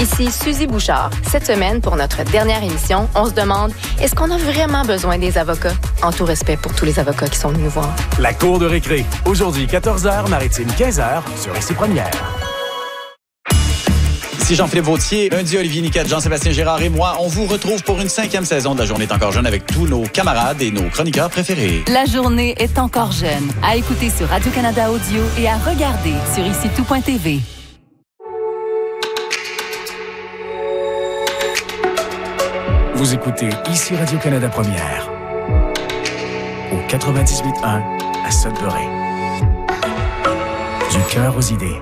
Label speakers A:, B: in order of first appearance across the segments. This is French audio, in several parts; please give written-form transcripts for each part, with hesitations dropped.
A: Ici Suzy Bouchard. Cette semaine, pour notre dernière émission, on se demande, est-ce qu'on a vraiment besoin des avocats? En tout respect pour tous les avocats qui sont venus nous voir.
B: La Cour de récré. Aujourd'hui, 14h, Maritime 15h, sur Ici Première.
C: Ici Jean-Philippe Vautier, lundi Olivier Niquette, Jean-Sébastien Girard et moi, on vous retrouve pour une 5e saison de La Journée est encore jeune avec tous nos camarades et nos chroniqueurs préférés.
D: La Journée est encore jeune. À écouter sur Radio-Canada Audio et à regarder sur IciTout.tv.
B: Vous écoutez Ici Radio-Canada Première. Au 98.1 à Sudbury. Du cœur aux idées.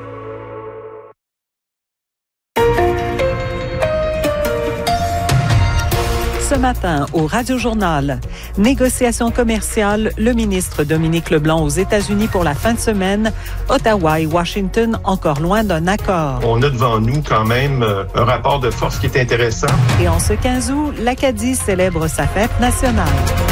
E: Ce matin, au Radio-Journal, négociations commerciales, le ministre Dominique Leblanc aux États-Unis pour la fin de semaine, Ottawa et Washington encore loin d'un accord.
F: On a devant nous quand même un rapport de force qui est intéressant.
E: Et en ce 15 août, l'Acadie célèbre sa fête nationale.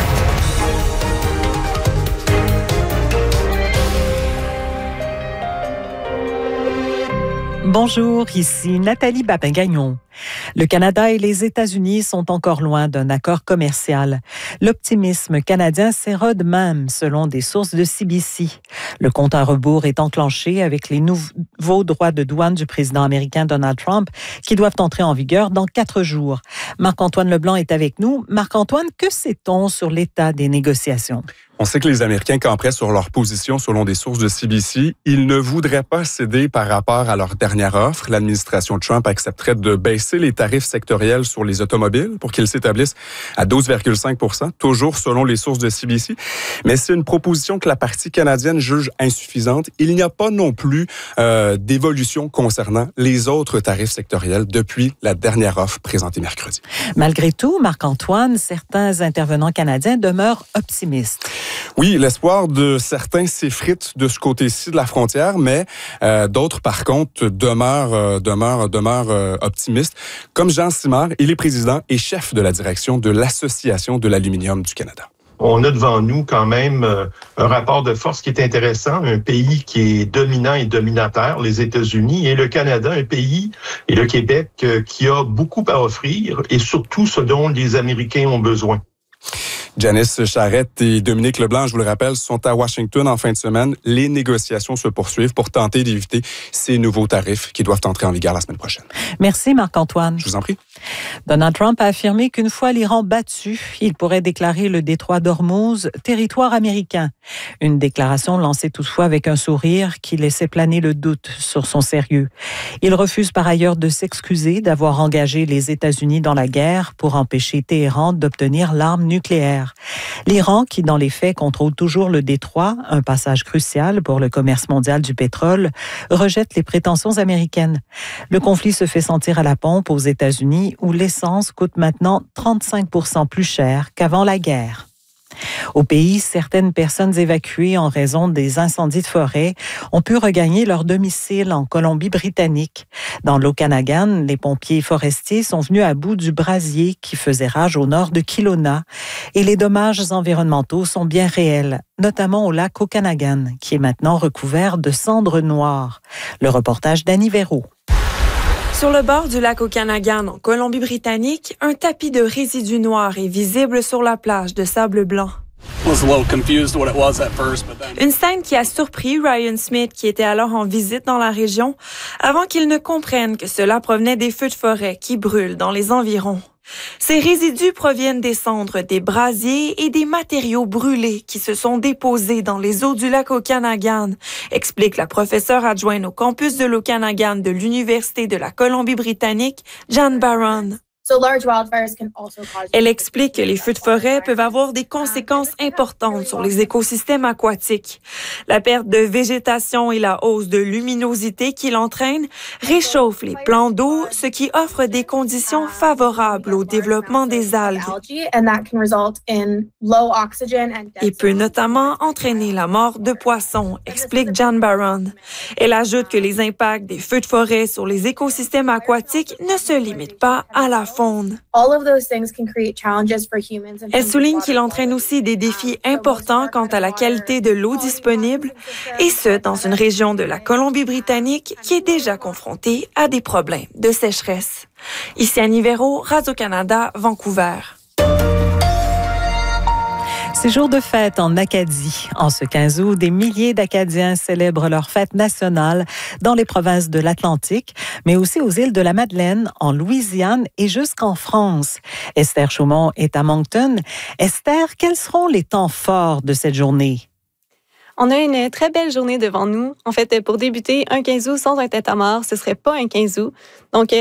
E: Bonjour, ici Nathalie Babin-Gagnon. Le Canada et les États-Unis sont encore loin d'un accord commercial. L'optimisme canadien s'érode même, selon des sources de CBC. Le compte à rebours est enclenché avec les nouveaux droits de douane du président américain Donald Trump qui doivent entrer en vigueur dans 4 jours. Marc-Antoine Leblanc est avec nous. Marc-Antoine, que sait-on sur l'état des négociations?
G: On sait que les Américains camperaient sur leur position selon des sources de CBC. Ils ne voudraient pas céder par rapport à leur dernière offre. L'administration Trump accepterait de baisser les tarifs sectoriels sur les automobiles pour qu'ils s'établissent à 12,5 %, toujours selon les sources de CBC. Mais c'est une proposition que la partie canadienne juge insuffisante. Il n'y a pas non plus d'évolution concernant les autres tarifs sectoriels depuis la dernière offre présentée mercredi.
E: Malgré tout, Marc-Antoine, certains intervenants canadiens demeurent optimistes.
G: Oui, l'espoir de certains s'effrite de ce côté-ci de la frontière, mais d'autres, par contre, demeurent optimistes. Comme Jean Simard, il est président et chef de la direction de l'Association de l'aluminium du Canada.
F: On a devant nous quand même un rapport de force qui est intéressant, un pays qui est dominant et dominateur, les États-Unis, et le Canada, un pays, et le Québec, qui a beaucoup à offrir, et surtout ce dont les Américains ont besoin.
G: Janice Charette et Dominique Leblanc, je vous le rappelle, sont à Washington en fin de semaine. Les négociations se poursuivent pour tenter d'éviter ces nouveaux tarifs qui doivent entrer en vigueur la semaine prochaine.
E: Merci Marc-Antoine.
G: Je vous en prie.
E: Donald Trump a affirmé qu'une fois l'Iran battu, il pourrait déclarer le détroit d'Ormuz territoire américain. Une déclaration lancée toutefois avec un sourire qui laissait planer le doute sur son sérieux. Il refuse par ailleurs de s'excuser d'avoir engagé les États-Unis dans la guerre pour empêcher Téhéran d'obtenir l'arme nucléaire. L'Iran, qui dans les faits contrôle toujours le détroit, un passage crucial pour le commerce mondial du pétrole, rejette les prétentions américaines. Le conflit se fait sentir à la pompe aux États-Unis, où l'essence coûte maintenant 35 % plus cher qu'avant la guerre. Au pays, certaines personnes évacuées en raison des incendies de forêt ont pu regagner leur domicile en Colombie-Britannique. Dans l'Okanagan, les pompiers forestiers sont venus à bout du brasier qui faisait rage au nord de Kelowna et les dommages environnementaux sont bien réels, notamment au lac Okanagan, qui est maintenant recouvert de cendres noires. Le reportage d'Annie Véraud.
H: Sur le bord du lac Okanagan, en Colombie-Britannique, un tapis de résidus noirs est visible sur la plage de sable blanc. Une scène qui a surpris Ryan Smith, qui était alors en visite dans la région, avant qu'il ne comprenne que cela provenait des feux de forêt qui brûlent dans les environs. Ces résidus proviennent des cendres des brasiers et des matériaux brûlés qui se sont déposés dans les eaux du lac Okanagan, explique la professeure adjointe au campus de l'Okanagan de l'Université de la Colombie-Britannique, Jan Barron. Elle explique que les feux de forêt peuvent avoir des conséquences importantes sur les écosystèmes aquatiques. La perte de végétation et la hausse de luminosité qu'il entraîne réchauffent les plans d'eau, ce qui offre des conditions favorables au développement des algues. Et peut notamment entraîner la mort de poissons, explique Jan Barron. Elle ajoute que les impacts des feux de forêt sur les écosystèmes aquatiques ne se limitent pas à la faune. Elle souligne qu'il entraîne aussi des défis importants quant à la qualité de l'eau disponible, et ce, dans une région de la Colombie-Britannique qui est déjà confrontée à des problèmes de sécheresse. Ici Annie Véro, Radio-Canada, Vancouver.
E: C'est jour de fête en Acadie. En ce 15 août, des milliers d'Acadiens célèbrent leur fête nationale dans les provinces de l'Atlantique, mais aussi aux îles de la Madeleine, en Louisiane et jusqu'en France. Esther Chaumont est à Moncton. Esther, quels seront les temps forts de cette journée?
I: On a une très belle journée devant nous. En fait, pour débuter, un 15 août sans un tête-à-mort, ce serait pas un 15 août. Donc,